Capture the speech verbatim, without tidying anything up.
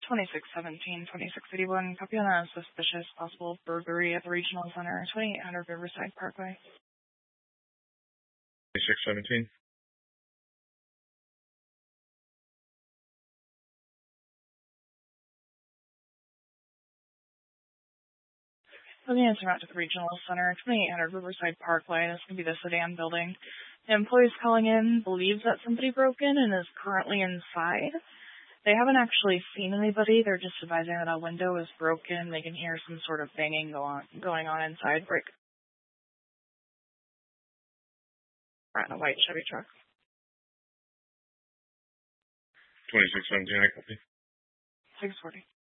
twenty-six seventeen, twenty-six eighty-one, copy on a suspicious possible burglary at the Regional Center, twenty-eight hundred Riverside Parkway. twenty-six seventeen. Let me answer out to the Regional Center, twenty-eight hundred Riverside Parkway. This can be the sedan building. The employee's calling in believes that somebody broke in and is currently inside. They haven't actually seen anybody. They're just advising that a window is broken. They can hear some sort of banging go on, going on inside. Break. Right in a white Chevy truck. twenty-six seventeen, I copy. six forty.